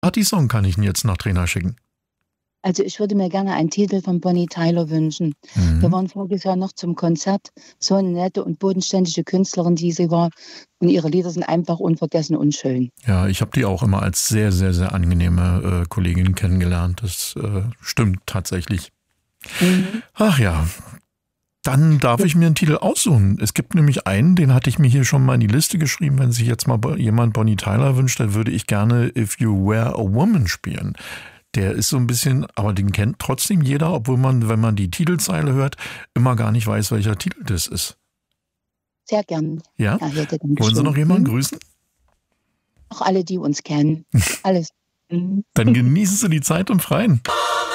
Party-Song kann ich Ihnen jetzt nach Trainer schicken. Also ich würde mir gerne einen Titel von Bonnie Tyler wünschen. Wir waren voriges Jahr noch zum Konzert. So eine nette und bodenständige Künstlerin, die sie war. Und ihre Lieder sind einfach unvergessen und schön. Ja, ich habe die auch immer als sehr, sehr, sehr angenehme Kollegin kennengelernt. Das stimmt tatsächlich. Ach ja, dann darf ich mir einen Titel aussuchen. Es gibt nämlich einen, den hatte ich mir hier schon mal in die Liste geschrieben. Wenn sich jetzt mal jemand Bonnie Tyler wünscht, dann würde ich gerne If You Were a Woman spielen. Der ist so ein bisschen, aber den kennt trotzdem jeder, obwohl man, wenn man die Titelzeile hört, immer gar nicht weiß, welcher Titel das ist. Sehr gern. Ja? Wollen Sie noch jemanden grüßen? Auch alle, die uns kennen. Alles. Dann genießen Sie die Zeit im Freien.